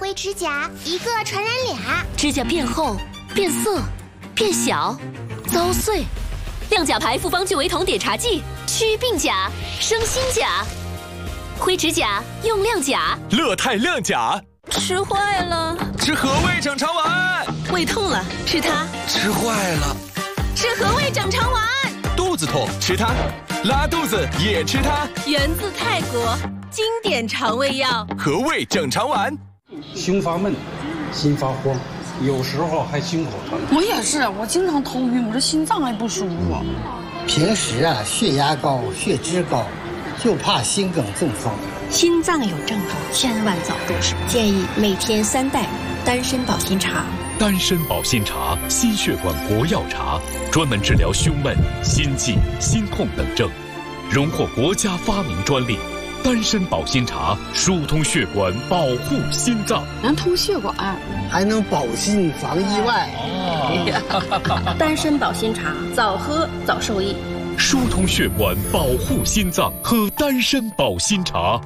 灰指甲，一个传染俩。 指甲变厚、变色、变小、遭碎。亮甲牌复方聚维酮碘茶剂，祛病甲，生新甲。灰指甲用亮甲， 乐泰亮甲。 吃坏了， 吃和味整肠丸。 胃痛了，吃它。 吃坏了， 吃和味整肠丸。 肚子痛，吃它。拉肚子也吃它。 源自泰国，经典肠胃药。 和味整肠丸。 胸发闷，心发慌，有时候还心口疼。 我也是，我经常头晕，我这心脏还不舒服。 平时血压高、血脂高，就怕心梗中风。 心脏有症状，千万早入手。建议每天3袋丹参保心茶。 丹参保心茶，心血管国药茶，专门治疗胸闷、心悸、心痛等症，荣获国家发明专利。丹参保心茶疏通血管，保护心脏， 能通血管， 还能保心防意外。 丹参保心茶，早喝早受益。 疏通血管，保护心脏，喝丹参保心茶。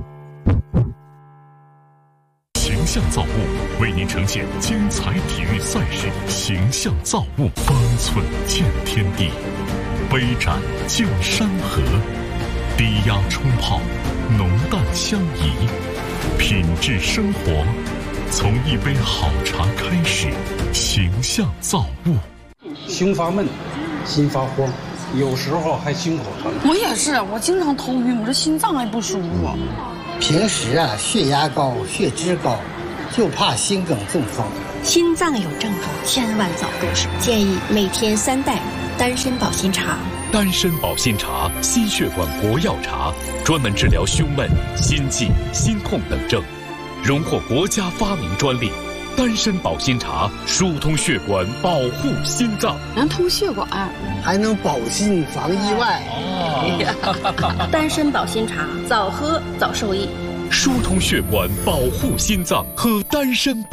形象造物为您呈现精彩体育赛事，形象造物，方寸见天地，杯盏见山河，低压冲泡，浓淡相宜，品质生活，从一杯好茶开始。形象造物。 胸发闷，心发慌，有时候还心口疼。 我也是，我经常头晕，我这心脏还不舒服。 平时血压高、血脂高，就怕心梗中风。 心脏有症状，千万早入手。建议每天3袋丹参保心茶。 丹参保心茶，心血管国药茶，专门治疗胸闷、心悸、心痛等症，荣获国家发明专利。丹参保心茶疏通血管，保护心脏， 能通血管， 还能保心防意外。 丹参保心茶，早喝早受益。 疏通血管，保护心脏，喝丹参保